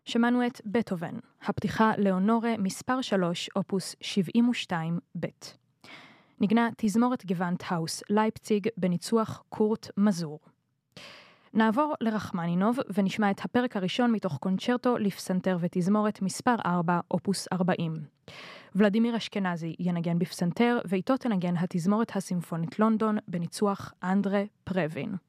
שמענו את בטהובן, הפתיחה לאונורה מספר 3, אופוס 72 ב'. נגנה תזמורת גוונט-האוס לייפציג בניצוח קורט מזור. נעבור לרחמנינוב ונשמע את הפרק הראשון מתוך קונצ'רטו לפסנתר ותזמורת מספר 4, אופוס 40. ולדימיר אשכנזי ינגן בפסנתר, ואיתו תנגן התזמורת הסימפונית לונדון בניצוח אנדרה פרווין.